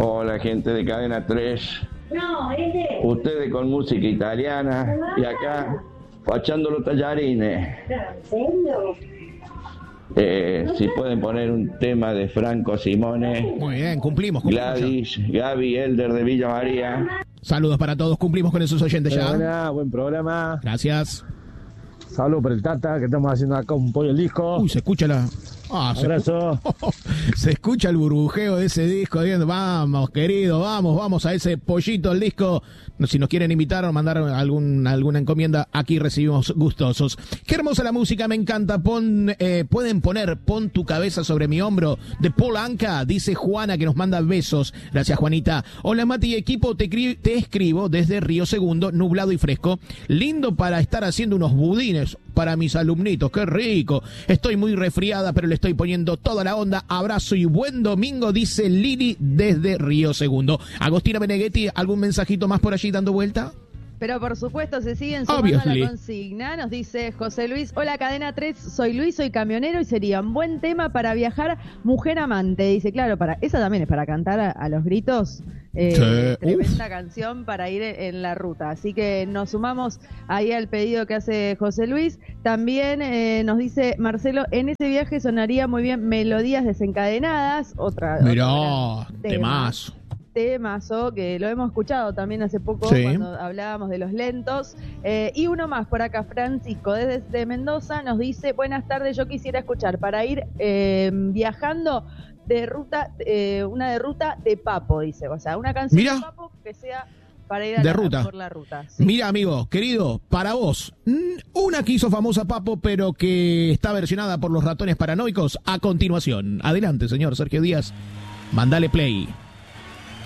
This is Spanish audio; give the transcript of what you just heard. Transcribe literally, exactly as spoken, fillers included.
Hola, gente de Cadena tres. No, ese. Ustedes con música italiana y acá fachando los tallarines. ¿En serio? Eh, si pueden poner un tema de Franco Simone. Muy bien, cumplimos. cumplimos Gladys, Gaby, Elder de Villa María. Saludos para todos, cumplimos con esos oyentes ya. Buena, buen programa. Gracias. Saludos por el Tata, que estamos haciendo acá un pollo el disco. Uy, se escucha la... Ah, se, Abrazo. se escucha el burbujeo de ese disco. Diciendo, vamos, querido, vamos, vamos a ese pollito del disco. Si nos quieren invitar o mandar algún, alguna encomienda, aquí recibimos gustosos. Qué hermosa la música, me encanta. Pon, eh, pueden poner Pon tu cabeza sobre mi hombro de Paul Anka, dice Juana, que nos manda besos. Gracias, Juanita. Hola, Mati y equipo, te, te escribo desde Río Segundo, nublado y fresco. Lindo para estar haciendo unos budines para mis alumnitos. Qué rico. Estoy muy resfriada, pero le estoy poniendo toda la onda. Abrazo y buen domingo, dice Lili desde Río Segundo. Agostina Meneghetti, ¿algún mensajito más por allí dando vuelta? Pero por supuesto se siguen sumando Obviously. a la consigna. Nos dice José Luis: hola Cadena tres, soy Luis, soy camionero y sería un buen tema para viajar, Mujer Amante. Dice, claro, para esa también es para cantar a, a los gritos. Eh, Sí. Tremenda canción para ir en la ruta. Así que nos sumamos ahí al pedido que hace José Luis. También eh, nos dice Marcelo: en ese viaje sonaría muy bien Melodías Desencadenadas. Otra. Mirá, otra tema. temazo. Temazo, que lo hemos escuchado también hace poco Sí. cuando hablábamos de los lentos. Eh, y uno más por acá, Francisco, desde Mendoza, nos dice: buenas tardes, yo quisiera escuchar para ir eh, viajando de ruta, eh, una de ruta de Papo, dice. O sea, una canción Mirá. de Papo que sea para ir a De la, ruta. por la ruta. Sí. Mira, amigo, querido, para vos, mm, una que hizo famosa Papo, pero que está versionada por los Ratones Paranoicos, a continuación. Adelante, señor Sergio Díaz, mandale play.